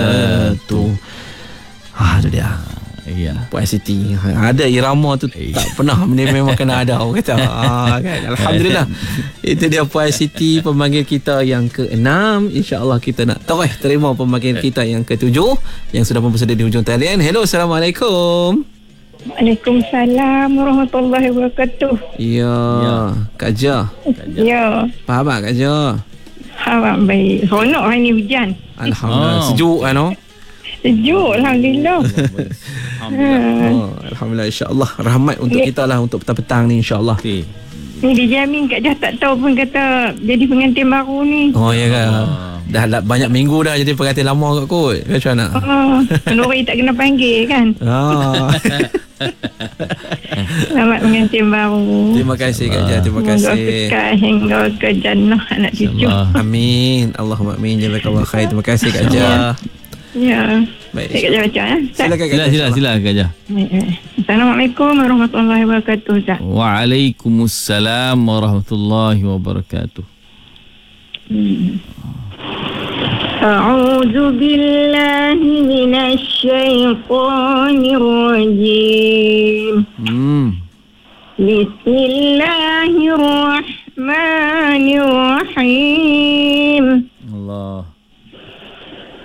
Tu dia. Ya. Puan Siti ada irama tu tak pernah memang kena ada orang kata. Kan? Alhamdulillah. Itu dia Puan Siti, pemanggil kita yang ke-6. InsyaAllah kita nak terima pemanggil kita yang ke-7 yang sudah pun bersedia di hujung talian. Hello, Assalamualaikum. Waalaikumsalam warahmatullahi wabarakatuh. Ya, Kak Ja. Ya. Faham tak Kak Ja? Awak baik. Seronok hari ni hujan. Alhamdulillah. Sejuk kan? Sejuk, Alhamdulillah. Alhamdulillah, insyaAllah rahmat untuk kita lah untuk petang-petang ni, insyaAllah. Ni dijamin Kak Jah tak tahu pun kata jadi pengantin baru ni. Oh ya kan. Dah banyak minggu dah jadi pengantin lama kot. Macam mana? Penuri tak kena panggil kan. Selamat pengantin baru. Terima kasih Kak Jah. Terima kasih. Semoga hingga ke jannah anak cucu. Amin. Allahumma amin. Jazakallah khair. Terima kasih Kak Jah. Ya. Baik. Saya Kak Jah baca ya. Silakan Kak Jah. Assalamualaikum warahmatullahi wabarakatuh. Waalaikumsalam warahmatullahi wabarakatuh. A'udzu billahi minasy syaithanir rajim. Bismillahirrahmanirrahim.